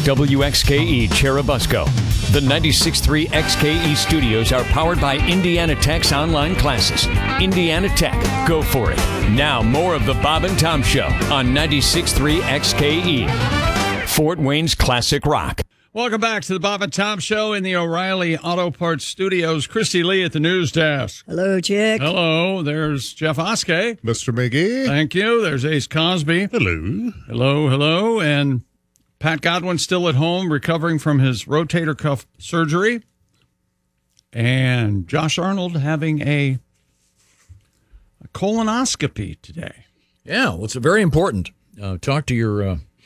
WXKE Cherubusco. The 96.3 XKE studios are powered by Indiana Tech's online classes. Indiana Tech, go for it. Now more of the Bob and Tom Show on 96.3 XKE. Fort Wayne's classic rock. Welcome back to the Bob and Tom Show in the O'Reilly Auto Parts Studios. Christy Lee at the news desk. Hello, Chick. Hello. There's Jeff Oskey. Mr. McGee. Thank you. There's Ace Cosby. Hello. Hello. And Pat Godwin still at home recovering from his rotator cuff surgery. And Josh Arnold having a colonoscopy today. Yeah, well, it's very important. Talk to your